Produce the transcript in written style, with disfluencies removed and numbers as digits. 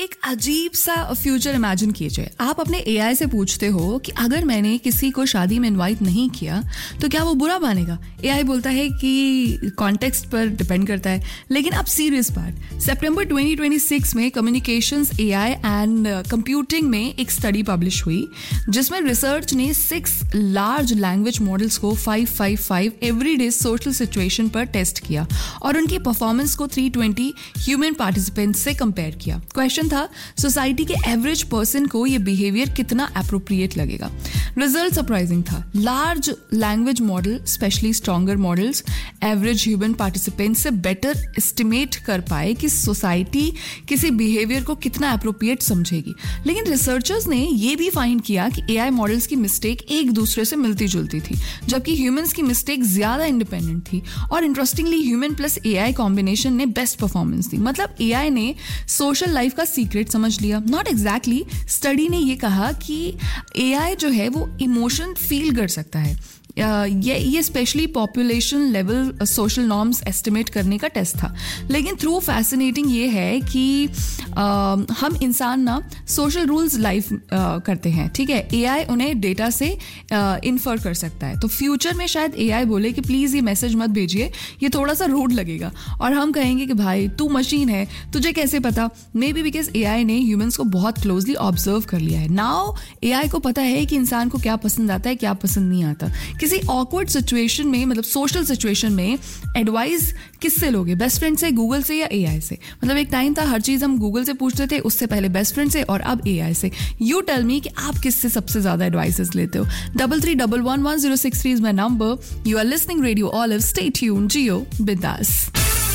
एक अजीब सा फ्यूचर इमेजिन कीजिए। आप अपने एआई से पूछते हो कि अगर मैंने किसी को शादी में इनवाइट नहीं किया तो क्या वो बुरा मानेगा। एआई बोलता है कि कॉन्टेक्स्ट पर डिपेंड करता है। लेकिन अब सीरियस बात, सितंबर 2026 में कम्युनिकेशंस एआई एंड कंप्यूटिंग में एक स्टडी पब्लिश हुई जिसमें रिसर्च ने 6 लार्ज लैंग्वेज मॉडल्स को 555 एवरीडे सोशल सिचुएशन पर टेस्ट किया और उनकी परफॉर्मेंस को 320 ह्यूमन पार्टिसिपेंट्स से कंपेयर किया। क्वेश्चन था, सोसाइटी के एवरेज पर्सन को ये बिहेवियर कितना एप्रोप्रिएट लगेगा। रिजल्ट सरप्राइजिंग था। Large language model, specially stronger models, average human participant से बेटर एस्टिमेट कर पाए कि सोसाइटी किसी बिहेवियर को कितना एप्रोप्रिएट समझेगी। लेकिन रिसर्चर्स ने ये भी फाइंड किया कि एआई मॉडल्स की मिस्टेक एक दूसरे से मिलती जुलती थी, जबकि ह्यूमंस की मिस्टेक ज्यादा इंडिपेंडेंट थी। और interestingly human plus AI combination ने बेस्ट परफॉर्मेंस दी। मतलब एआई ने सोशल लाइफ का सीक्रेट समझ लिया। नॉट एग्जैक्टली, स्टडी ने ये कहा कि एआई जो है वो इमोशन फील कर सकता है। ये specially population level social norms estimate करने का टेस्ट था। लेकिन थ्रू फैसिनेटिंग ये है कि हम इंसान ना सोशल रूल्स लाइफ करते हैं, ठीक है। एआई उन्हें डेटा से इन्फर कर सकता है। तो फ्यूचर में शायद एआई बोले कि प्लीज़ ये मैसेज मत भेजिए, ये थोड़ा सा रूड लगेगा, और हम कहेंगे कि भाई तू मशीन है, तुझे कैसे पता। मे बी बिकॉज एआई ने ह्यूमंस को बहुत क्लोजली ऑब्जर्व कर लिया है। नाउ एआई को पता है कि इंसान को क्या पसंद आता है, क्या पसंद नहीं आता। किसी ऑकवर्ड सिचुएशन में, मतलब सोशल सिचुएशन में, एडवाइस किससे लोगे? बेस्ट फ्रेंड से, गूगल से या एआई से? मतलब एक टाइम था हर चीज हम गूगल से पूछते थे, उससे पहले बेस्ट फ्रेंड से, और अब एआई से। यू टेल मी कि आप किससे सबसे ज्यादा एडवाइसेस लेते हो? 33111063 is my number. You are listening radio olive. Stay tuned, जियो बिंदास।